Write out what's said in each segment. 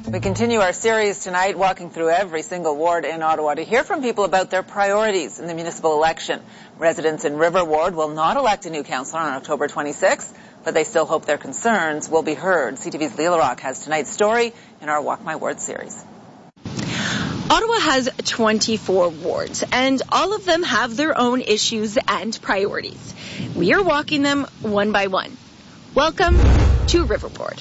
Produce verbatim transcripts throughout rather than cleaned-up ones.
We continue our series tonight, walking through every single ward in Ottawa to hear from people about their priorities in the municipal election. Residents in River Ward will not elect a new councillor on October twenty-sixth, but they still hope their concerns will be heard. C T V's Leila Rock has tonight's story in our Walk My Ward series. Ottawa has twenty-four wards, and all of them have their own issues and priorities. We are walking them one by one. Welcome to River Ward.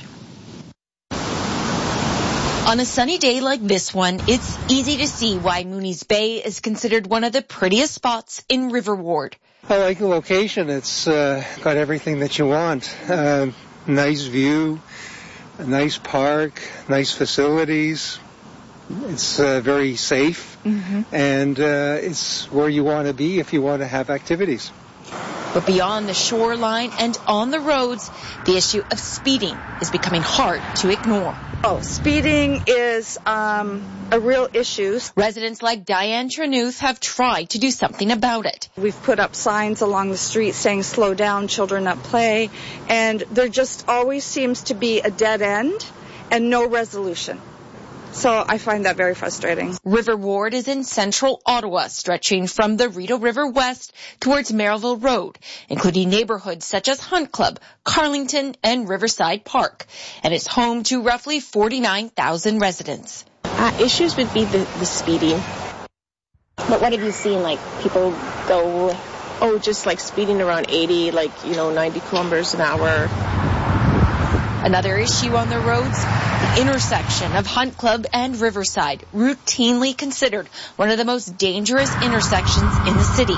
On a sunny day like this one, it's easy to see why Mooney's Bay is considered one of the prettiest spots in River Ward. I like the location. It's uh, got everything that you want. Uh, nice view, a nice park, nice facilities. It's uh, very safe, mm-hmm. and uh, it's where you want to be if you want to have activities. But beyond the shoreline and on the roads, the issue of speeding is becoming hard to ignore. Oh, speeding is um, a real issue. Residents like Diane Trenuth have tried to do something about it. We've put up signs along the street saying slow down, children at play, and there just always seems to be a dead end and no resolution. So I find that very frustrating. River Ward is in central Ottawa, stretching from the Rideau River west towards Merrillville Road, including neighborhoods such as Hunt Club, Carlington, and Riverside Park. And it's home to roughly forty-nine thousand residents. Uh, issues would be the, the speeding. But what have you seen, like people go... Oh, just like speeding around eighty, like, you know, ninety kilometers an hour. Another issue on the roads, the intersection of Hunt Club and Riverside, routinely considered one of the most dangerous intersections in the city.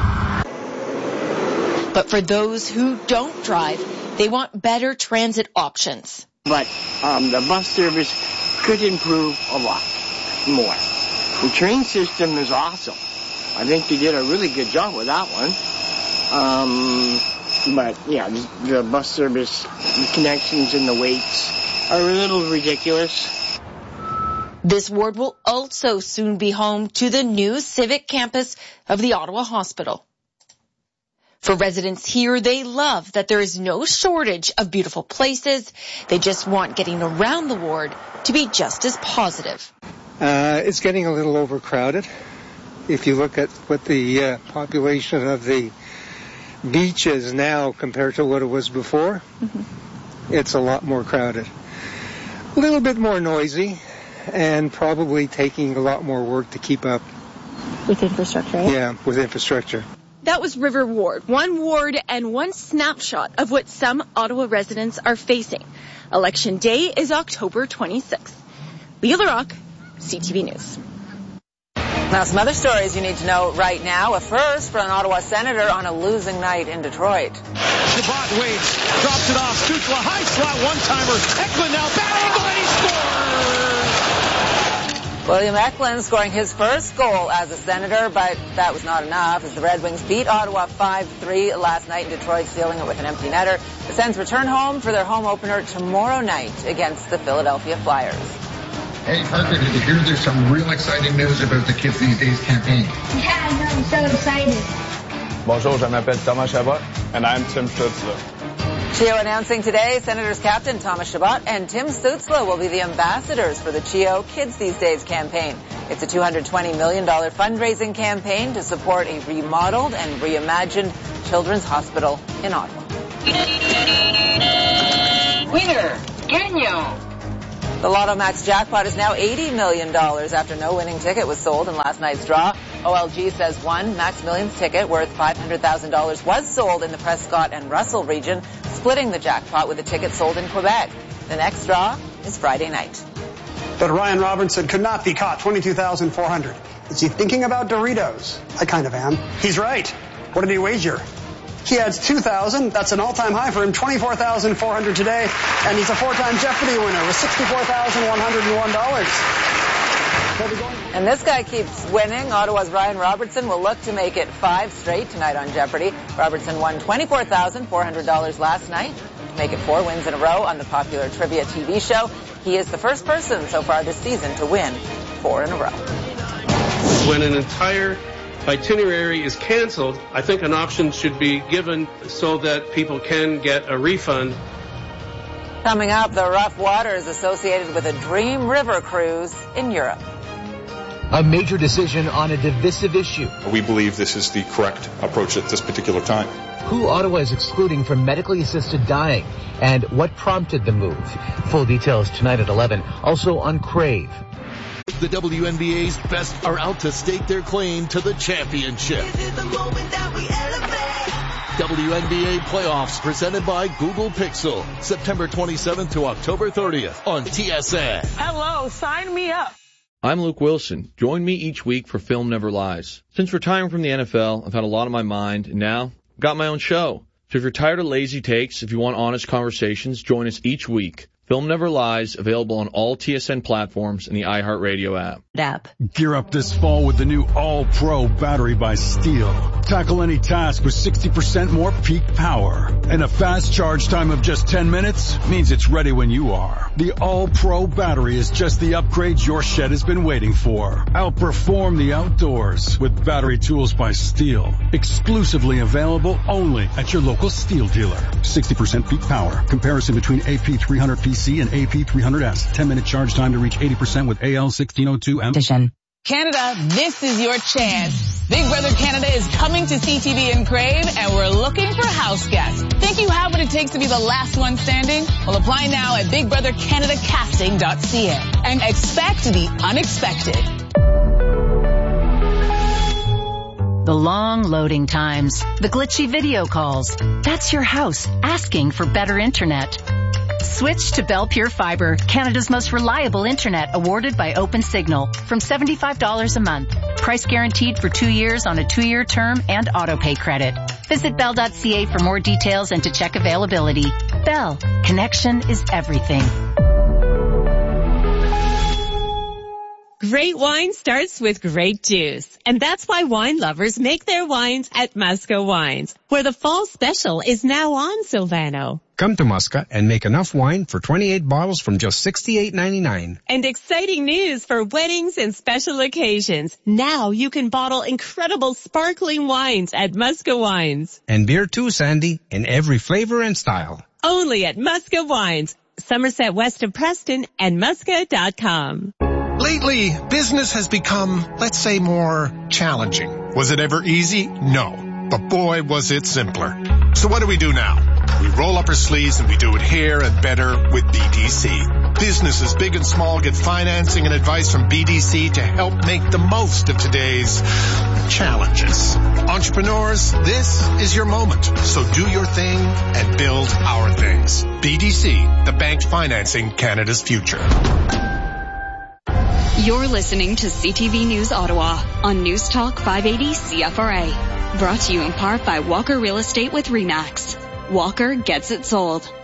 But for those who don't drive, they want better transit options. But um, the bus service could improve a lot more. The train system is awesome. I think they did a really good job with that one. Um... But, yeah, the bus service the connections and the waits are a little ridiculous. This ward will also soon be home to the new civic campus of the Ottawa Hospital. For residents here, they love that there is no shortage of beautiful places. They just want getting around the ward to be just as positive. Uh, it's getting a little overcrowded. If you look at what the uh, population of the beaches now compared to what it was before, mm-hmm. it's a lot more crowded. A little bit more noisy and probably taking a lot more work to keep up. With infrastructure, right? Yeah, with infrastructure. That was River Ward, one ward and one snapshot of what some Ottawa residents are facing. Election day is October twenty-sixth. Leila Rock, C T V News. Now, some other stories you need to know right now. A first for an Ottawa senator on a losing night in Detroit. Shabbat waits, drops it off. Stutzla, high slot, one-timer. Eklund now, bad angle, and he scores! William Eklund scoring his first goal as a senator, but that was not enough as the Red Wings beat Ottawa five three last night in Detroit, sealing it with an empty netter. The Sens return home for their home opener tomorrow night against the Philadelphia Flyers. Hey, Parker, did you hear there's some real exciting news about the Kids These Days campaign? Yeah, I know, I'm so excited. Bonjour, je m'appelle Thomas Chabot. And I'm Tim Stutzla. C H I O announcing today, Senators Captain Thomas Chabot and Tim Stutzla will be the ambassadors for the C H I O Kids These Days campaign. It's a two hundred twenty million dollars fundraising campaign to support a remodeled and reimagined children's hospital in Ottawa. Winner, Kenyo. The Lotto Max jackpot is now eighty million dollars after no winning ticket was sold in last night's draw. O L G says one Max Millions ticket worth five hundred thousand dollars was sold in the Prescott and Russell region, splitting the jackpot with a ticket sold in Quebec. The next draw is Friday night. But Ryan Robertson could not be caught. twenty-two thousand four hundred. Is he thinking about Doritos? I kind of am. He's right. What did he wager? He adds two thousand. That's an all-time high for him. twenty-four thousand four hundred today. And he's a four-time Jeopardy winner with sixty-four thousand one hundred one dollars. And this guy keeps winning. Ottawa's Ryan Robertson will look to make it five straight tonight on Jeopardy. Robertson won twenty-four thousand four hundred dollars last night to make it four wins in a row on the popular trivia T V show. He is the first person so far this season to win four in a row. When an entire itinerary is canceled, I think an option should be given so that people can get a refund. Coming up, the rough waters associated with a Dream River cruise in Europe. A major decision on a divisive issue. We believe this is the correct approach at this particular time. Who Ottawa is excluding from medically assisted dying and what prompted the move. Full details tonight at eleven. Also on Crave. The W N B A's best are out to stake their claim to the championship. W N B A playoffs presented by Google Pixel. September twenty-seventh to October thirtieth on T S N. Hello, sign me up. I'm Luke Wilson. Join me each week for Film Never Lies. Since retiring from the N F L, I've had a lot on my mind, and now I've got my own show. So if you're tired of lazy takes, if you want honest conversations, join us each week. Film Never Lies, available on all T S N platforms and the iHeartRadio app. app. Gear up this fall with the new All-Pro battery by Steel. Tackle any task with sixty percent more peak power. And a fast charge time of just ten minutes means it's ready when you are. The All-Pro battery is just the upgrade your shed has been waiting for. Outperform the outdoors with battery tools by Steel. Exclusively available only at your local Steel dealer. sixty percent peak power. Comparison between A P three hundred P C and A P three hundred S. ten minute charge time to reach eighty percent with A L sixteen oh two M. Canada, this is your chance. Big Brother Canada is coming to C T V and Crave, and we're looking for house guests. Think you have what it takes to be the last one standing? Well, apply now at big brother canada casting dot c a and expect the unexpected. The long loading times, the glitchy video calls. That's your house asking for better internet. Switch to Bell Pure Fiber, Canada's most reliable internet, awarded by OpenSignal, from seventy-five dollars a month. Price guaranteed for two years on a two-year term and auto-pay credit. Visit bell dot c a for more details and to check availability. Bell, connection is everything. Great wine starts with great juice. And that's why wine lovers make their wines at Musca Wines, where the fall special is now on, Silvano. Come to Musca and make enough wine for twenty-eight bottles from just sixty-eight ninety-nine. And exciting news for weddings and special occasions. Now you can bottle incredible sparkling wines at Musca Wines. And beer too, Sandy, in every flavor and style. Only at Musca Wines, Somerset west of Preston, and musca dot com. Lately, business has become, let's say, more challenging. Was it ever easy? No. But boy, was it simpler. So what do we do now? We roll up our sleeves and we do it here and better with B D C. Businesses big and small get financing and advice from B D C to help make the most of today's challenges. Entrepreneurs, this is your moment. So do your thing and build our things. B D C, the bank financing Canada's future. You're listening to C T V News Ottawa on News Talk five eighty C F R A. Brought to you in part by Walker Real Estate with RE/MAX. Walker gets it sold.